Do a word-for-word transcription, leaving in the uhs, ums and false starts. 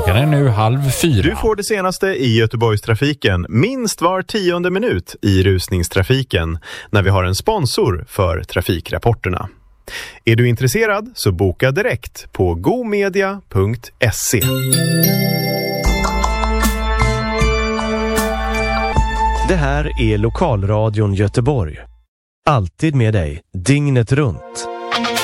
Klockan är nu halv fyra. Du får det senaste i Göteborgstrafiken minst var tionde minut i rusningstrafiken när vi har en sponsor för trafikrapporterna. Är du intresserad så boka direkt på gomedia punkt se. Det här är Lokalradion Göteborg. Alltid med dig, dygnet runt.